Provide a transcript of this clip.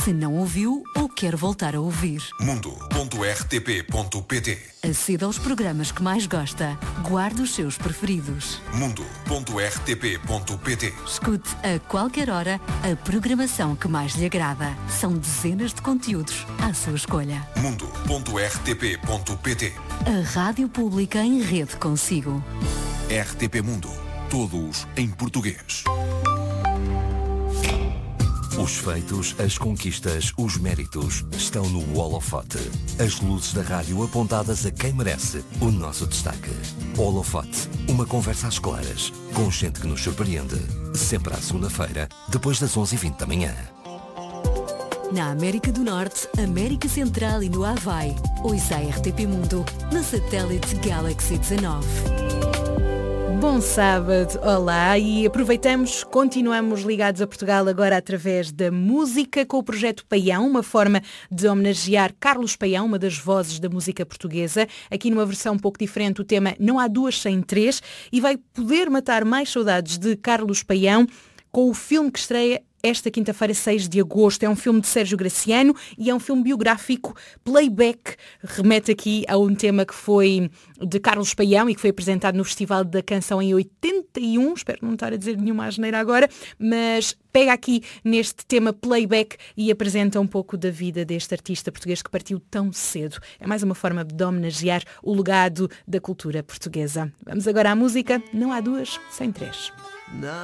se não ouviu ou quer voltar a ouvir. Mundo.rtp.pt. Aceda aos programas que mais gosta. Guarde os seus preferidos. Mundo.rtp.pt. Escute a qualquer hora a programação que mais lhe agrada. São dezenas de conteúdos à sua escolha. Mundo.rtp.pt. A Rádio Pública em rede consigo. RTP Mundo. Todos em português. Os feitos, as conquistas, os méritos estão no holofote. As luzes da rádio apontadas a quem merece o nosso destaque. Holofote, uma conversa às claras, com gente que nos surpreende. Sempre à segunda-feira, depois das 11h20 da manhã. Na América do Norte, América Central e no Havaí. Ouça a RTP Mundo no satélite Galaxy 19. Bom sábado, olá, e continuamos ligados a Portugal agora através da música com o projeto Paião, uma forma de homenagear Carlos Paião, uma das vozes da música portuguesa. Aqui numa versão um pouco diferente, o tema Não Há Duas Sem Três, e vai poder matar mais saudades de Carlos Paião com o filme que estreia esta quinta-feira, 6 de agosto. É um filme de Sérgio Graciano e é um filme biográfico, playback. Remete aqui a um tema que foi de Carlos Paião e que foi apresentado no Festival da Canção em 81. Espero não estar a dizer nenhuma asneira agora, mas pega aqui neste tema playback e apresenta um pouco da vida deste artista português que partiu tão cedo. É mais uma forma de homenagear o legado da cultura portuguesa. Vamos agora à música Não Há Duas Sem Três. Não